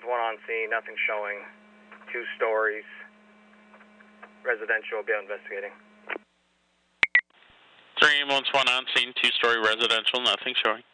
with 1 on scene, nothing showing. 2 stories. Residential will be out investigating. 3 ambulance 1 on scene, 2-story residential, nothing showing.